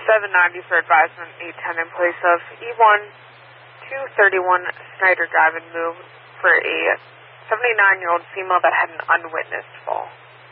790 for advisement, 810 in place of E1 231 Snyder Drive and move for a 79-year-old female that had an unwitnessed fall.